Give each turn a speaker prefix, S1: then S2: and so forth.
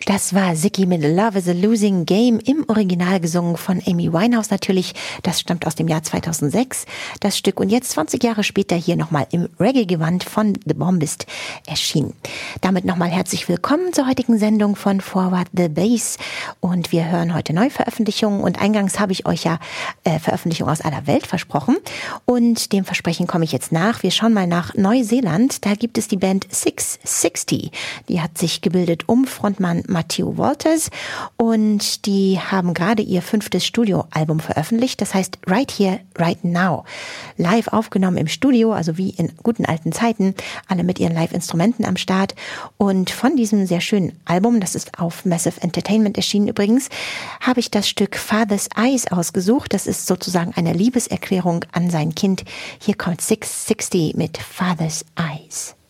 S1: Das war Ziggy mit Love is a Losing Game, im Original gesungen von Amy Winehouse natürlich. Das stammt aus dem Jahr 2006, das Stück. Und jetzt 20 Jahre später hier nochmal im Reggae-Gewand von The Bombist erschienen. Damit nochmal herzlich willkommen zur heutigen Sendung von Forward the Bass. Und wir hören heute Neuveröffentlichungen. Und eingangs habe ich euch ja Veröffentlichungen aus aller Welt versprochen. Und dem Versprechen komme ich jetzt nach. Wir schauen mal nach Neuseeland. Da gibt es die Band 660. Die hat sich gebildet um Frontmann Matthew Walters und die haben gerade ihr 5. Studioalbum veröffentlicht, das heißt Right Here, Right Now. Live aufgenommen im Studio, also wie in guten alten Zeiten, alle mit ihren Live-Instrumenten am Start. Und von diesem sehr schönen Album, das ist auf Massive Entertainment erschienen übrigens, habe ich das Stück Father's Eyes ausgesucht. Das ist sozusagen eine Liebeserklärung an sein Kind. Hier kommt 660 mit Father's Eyes.